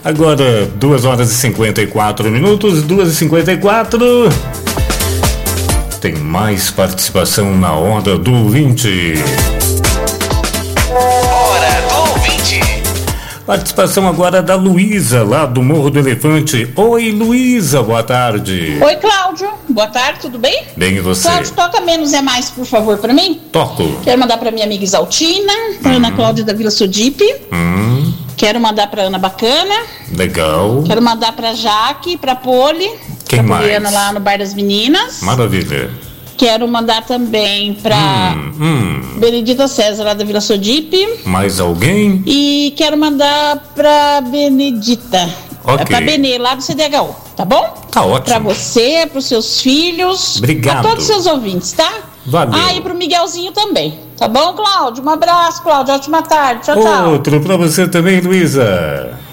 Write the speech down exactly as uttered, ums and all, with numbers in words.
Agora, duas horas e cinquenta e quatro minutos, duas e cinquenta e quatro. Tem mais participação na Hora do Ouvinte. Hora do Ouvinte. Participação agora da Luísa, lá do Morro do Elefante. Oi, Luísa, boa tarde. Oi, Cláudio. Boa tarde, tudo bem? Bem, e você? Cláudio, toca Menos é Mais, por favor, pra mim. Toco. Quero mandar pra minha amiga Isaltina, pra Hum. Ana Cláudia da Vila Sodipe. Hum, Quero mandar pra Ana Bacana. legal. Quero mandar pra Jaque, pra Poli. Quem pra mais? Poliana lá no Bar das Meninas. Maravilha. Quero mandar também pra Hum, hum. Benedita César, lá da Vila Sodipe. Mais alguém? E quero mandar pra Benedita. Ok. É pra Benê, lá do C D H U, tá bom? Tá ótimo. Pra você, pros seus filhos. Obrigado. Pra todos os seus ouvintes, tá? Valeu. Ah, e pro Miguelzinho também. Tá bom, Cláudio? Um abraço, Cláudio. Ótima tarde. Tchau, tchau. Outro pra você também, Luísa.